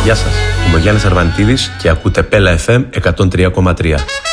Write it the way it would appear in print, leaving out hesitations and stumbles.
Γεια σας, είμαι ο Γιάννης Αρβανιτίδης και ακούτε Πέλα FM 103,3.